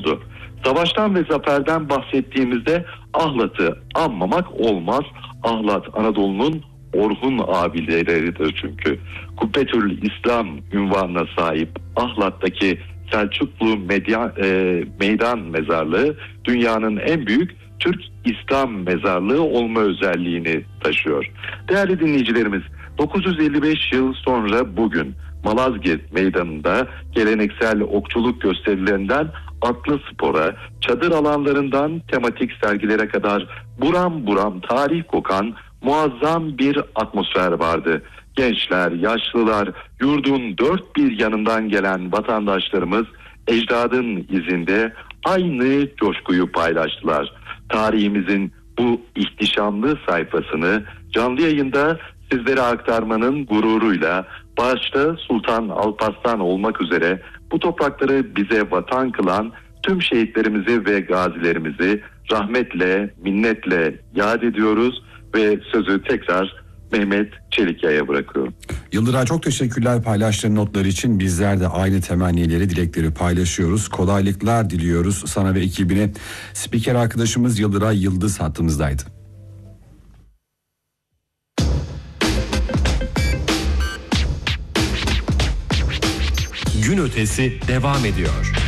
oldu. Savaştan ve zaferden bahsettiğimizde Ahlat'ı anmamak olmaz. Ahlat Anadolu'nun Orhun abileridir çünkü. Kubbetül İslam unvanına sahip Ahlat'taki Selçuklu Meydan Mezarlığı dünyanın en büyük Türk İslam mezarlığı olma özelliğini taşıyor. Değerli dinleyicilerimiz, 955 yıl sonra bugün Malazgirt Meydanı'nda geleneksel okçuluk gösterilerinden atlı spora, çadır alanlarından tematik sergilere kadar buram buram tarih kokan muazzam bir atmosfer vardı. Gençler, yaşlılar, yurdun dört bir yanından gelen vatandaşlarımız ecdadın izinde aynı coşkuyu paylaştılar. Tarihimizin bu ihtişamlı sayfasını canlı yayında sizlere aktarmanın gururuyla, başta Sultan Alparslan olmak üzere bu toprakları bize vatan kılan tüm şehitlerimizi ve gazilerimizi rahmetle, minnetle yad ediyoruz ve sözü tekrar Mehmet Çelikya'ya bırakıyorum. Yıldıray, çok teşekkürler paylaştığın notlar için. Bizler de aynı temennileri, dilekleri paylaşıyoruz. Kolaylıklar diliyoruz sana ve ekibine. Spiker arkadaşımız Yıldıray Yıldız hattımızdaydı. Gün ötesi devam ediyor.